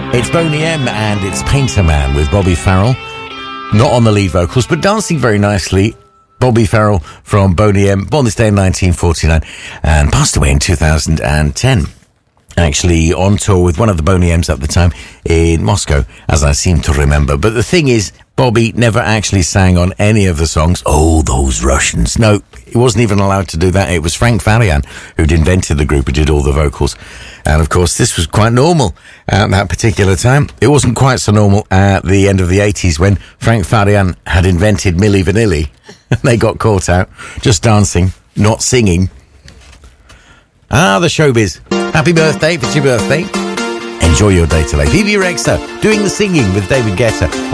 It's Boney M and it's Painter Man with Bobby Farrell. Not on the lead vocals, but dancing very nicely. Bobby Farrell from Boney M, born this day in 1949 and passed away in 2010. Actually on tour with one of the Boney M's at the time in Moscow, as I seem to remember. But the thing is, Bobby never actually sang on any of the songs. Oh, those Russians. No, he wasn't even allowed to do that. It was Frank Farian who'd invented the group, who did all the vocals. And of course, this was quite normal at that particular time. It wasn't quite so normal at the end of the 80s when Frank Farian had invented Milli Vanilli. They got caught out just dancing, not singing. Ah, the showbiz. Happy birthday if it's your birthday. Enjoy your day today. Phoebe Rexa doing the singing with David Guetta